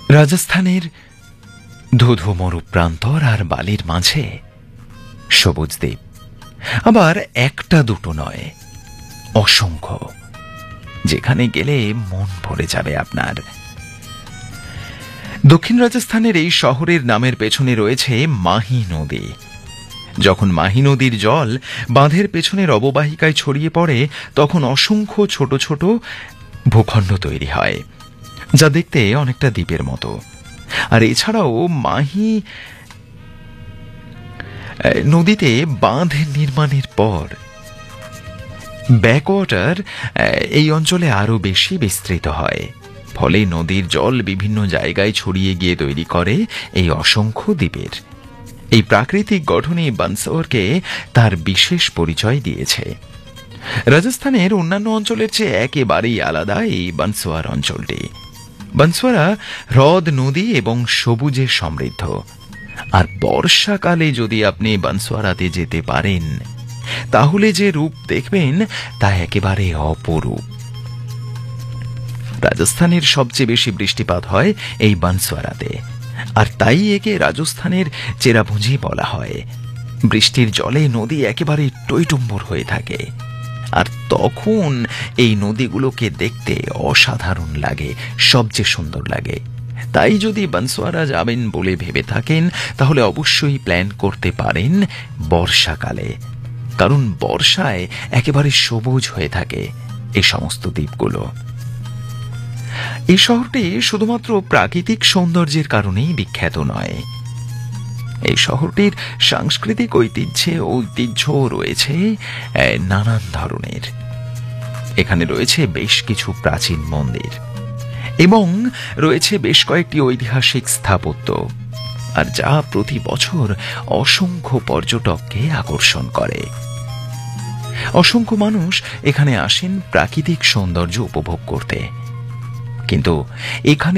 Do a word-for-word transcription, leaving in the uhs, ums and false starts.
রাজস্থানের ধুধু মরু প্রান্তর আর বালির মাঝে সবুজ দ্বীপ, আবার একটা দুটো নয়, অসংখ্য, যেখানে গেলে মন ভরে যাবে আপনার। দক্ষিণ রাজস্থানের এই শহরের নামের পেছনে রয়েছে মাহি নদী। যখন মাহি নদীর জল বাঁধের পেছনের অববাহিকায় ছড়িয়ে পড়ে, তখন অসংখ্য ছোট ছোট ভূখণ্ড তৈরি হয়, যা দেখতে অনেকটা দ্বীপের মতো। আর এছাড়াও মাহি নদীতে বাঁধ নির্মাণের পর ব্যাকওয়াটার এই অঞ্চলে আরো বেশি বিস্তৃত হয়, ফলে নদীর জল বিভিন্ন জায়গায় ছড়িয়ে গিয়ে তৈরি করে এই অসংখ্য দ্বীপের। এই প্রাকৃতিক গঠনই বানসোয়ারকে তার বিশেষ পরিচয় দিয়েছে। রাজস্থানের অন্যান্য অঞ্চলের চেয়ে একেবারেই আলাদা এই বানসোয়ার অঞ্চলটি। বানসোয়ারা হ্রদ, নদী এবং সবুজে সমৃদ্ধ। আর বর্ষাকালে যদি আপনি বানসোয়ারাতে যেতে পারেন, তাহলে যে রূপ দেখবেন তা একেবারে অপরূপ। রাজস্থানের সবচেয়ে বেশি বৃষ্টিপাত হয় এই বানসোয়ারাতে, আর তাই একে রাজস্থানের চেরাপুঁজি বলা হয়। বৃষ্টির জলে নদী একেবারে টইটুম্বর হয়ে থাকে, আর তখন এই নদীগুলোকে দেখতে অসাধারণ লাগে, সবচেয়ে সুন্দর লাগে। তাই যদি বানসোয়ারা যাবেন বলে ভেবে থাকেন, তাহলে অবশ্যই প্ল্যান করতে পারেন বর্ষাকালে, কারণ বর্ষায় একেবারে সবুজ হয়ে থাকে এই সমস্ত দ্বীপগুলো। এই শহরটি শুধুমাত্র প্রাকৃতিক সৌন্দর্যের কারণেই বিখ্যাত নয়। এই শহরটির সাংস্কৃতিক ঐতিহ্যে ঐতিহ্য রয়েছে নানান ধরনের। এখানে রয়েছে বেশ কিছু প্রাচীন মন্দির এবং রয়েছে বেশ কয়েকটি ঐতিহাসিক স্থাপত্য, আর যা প্রতি বছর অসংখ্য পর্যটককে আকর্ষণ করে। অসংখ্য মানুষ এখানে আসেন প্রাকৃতিক সৌন্দর্য উপভোগ করতে, কিন্তু এখানে